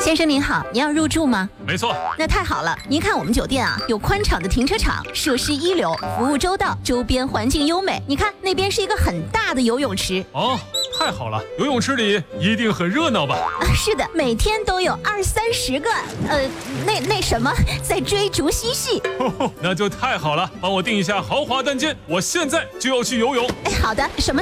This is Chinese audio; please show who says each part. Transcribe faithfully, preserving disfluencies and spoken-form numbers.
Speaker 1: 先生您好，您要入住吗？
Speaker 2: 没错。
Speaker 1: 那太好了，您看我们酒店啊，有宽敞的停车场，设施一流，服务周到，周边环境优美。你看那边是一个很大的游泳池。
Speaker 2: 哦，太好了，游泳池里一定很热闹吧？
Speaker 1: 啊，是的，每天都有二三十个，呃，那那什么，在追逐嬉戏。
Speaker 2: 呵呵，那就太好了，帮我订一下豪华单间，我现在就要去游泳。
Speaker 1: 哎，好的，什么？